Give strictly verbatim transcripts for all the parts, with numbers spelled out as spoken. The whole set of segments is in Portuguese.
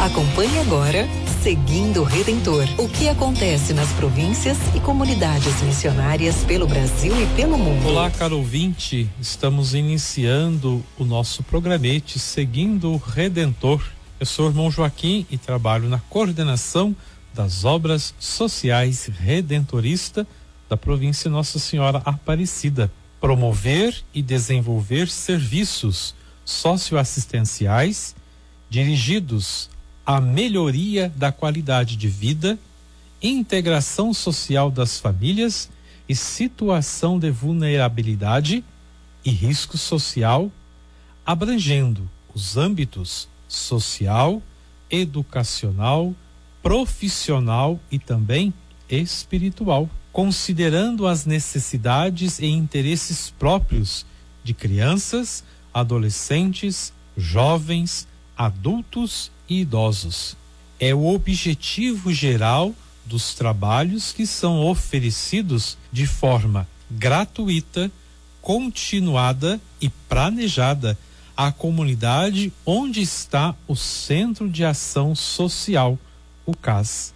Acompanhe agora Seguindo o Redentor. O que acontece nas províncias e comunidades missionárias pelo Brasil e pelo mundo. Olá, caro ouvinte. Estamos iniciando o nosso programete Seguindo o Redentor. Eu sou o irmão Joaquim e trabalho na coordenação das obras sociais redentorista da província Nossa Senhora Aparecida. Promover e desenvolver serviços socioassistenciais dirigidos à melhoria da qualidade de vida, integração social das famílias e situação de vulnerabilidade e risco social, abrangendo os âmbitos social, educacional, profissional e também espiritual, considerando as necessidades e interesses próprios de crianças, adolescentes, jovens, adultos e idosos. É o objetivo geral dos trabalhos que são oferecidos de forma gratuita, continuada e planejada à comunidade onde está o Centro de Ação Social, o C A S.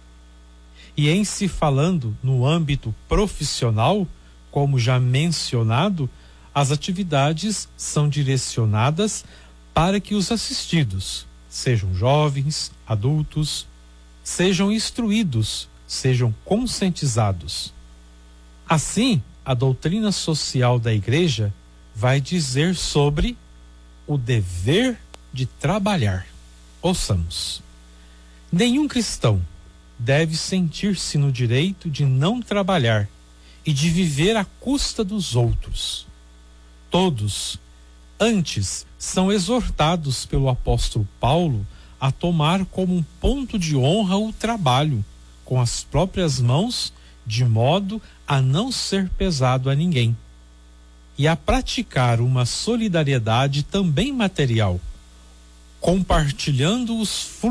E em se falando no âmbito profissional, como já mencionado, as atividades são direcionadas para que os assistidos, sejam jovens, adultos, sejam instruídos, sejam conscientizados. Assim, a doutrina social da Igreja vai dizer sobre o dever de trabalhar. Ouçamos. Nenhum cristão deve sentir-se no direito de não trabalhar e de viver à custa dos outros. Todos, antes, são exortados pelo apóstolo Paulo a tomar como um ponto de honra o trabalho com as próprias mãos, de modo a não ser pesado a ninguém, e a praticar uma solidariedade também material, compartilhando os frutos